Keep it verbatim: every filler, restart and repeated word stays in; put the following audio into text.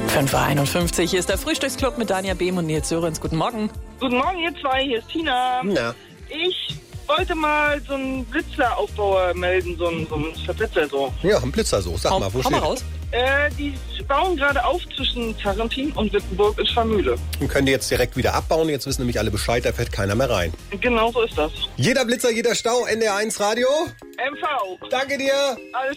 fünf Uhr einundfünfzig, hier ist der Frühstücksclub mit Dania Behm und Nils Sörensen. Guten Morgen. Guten Morgen, ihr zwei, hier ist Tina. Na. Ich wollte mal so einen Blitzeraufbauer melden, so einen, so einen Verblitzer so. Ja, ein Blitzer so. Sag Hau, mal, wo hau mal steht raus. Äh, die bauen gerade auf zwischen Tarentin und Wittenburg in Schwarmühle. und können die jetzt direkt wieder abbauen. Jetzt wissen nämlich alle Bescheid, da fährt keiner mehr rein. Genau so ist das. Jeder Blitzer, jeder Stau, N D R eins Radio. M V. Danke dir. Alles